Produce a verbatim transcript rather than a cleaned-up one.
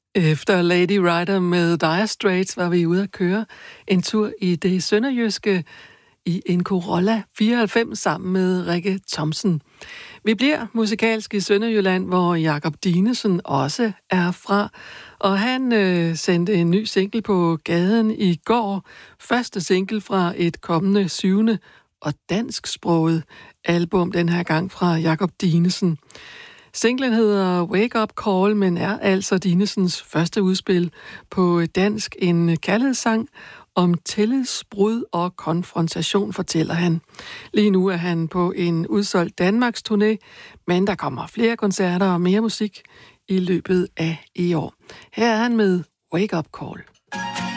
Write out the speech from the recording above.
Efter Lady Rider med Dire Straits var vi ude at køre en tur i det sønderjyske i en Corolla fireoghalvfems sammen med Rikke Thomsen. Vi bliver musikalsk i Sønderjylland, hvor Jakob Dinesen også er fra, og han øh, sendte en ny single på gaden i går. Første single fra et kommende syvende og dansksproget album, den her gang fra Jakob Dinesen. Singlen hedder Wake Up Call, men er altså Dinesens første udspil på dansk. En kærlighedssang om tillidsbrud og konfrontation, fortæller han. Lige nu er han på en udsolgt Danmarks turné, men der kommer flere koncerter og mere musik i løbet af i år. Her er han med Wake Up Call.